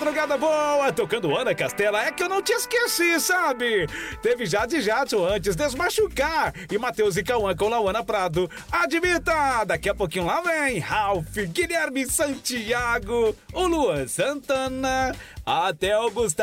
madrugada boa, tocando Ana Castela, é que eu não te esqueci, sabe? Teve Jade Jadson antes, Desmachucar, e Matheus e Cauã com Lauana Prado. Admita, daqui a pouquinho lá vem Ralph, Guilherme Santiago, o Luan Santana, até o Gustavo